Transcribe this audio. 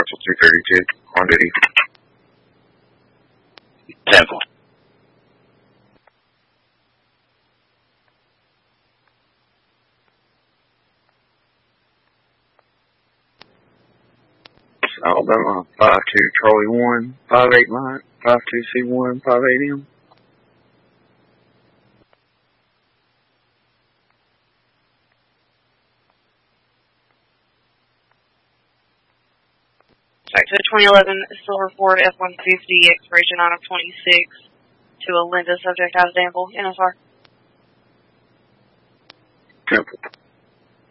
Council 232, on duty. Temple. Alabama 52 Charlie 1, 58 Mike, 52 C1, 58M. Back to 2011 Silver Ford F-150, expiration on of 26 to a Linda subject as example, NSR. Temple.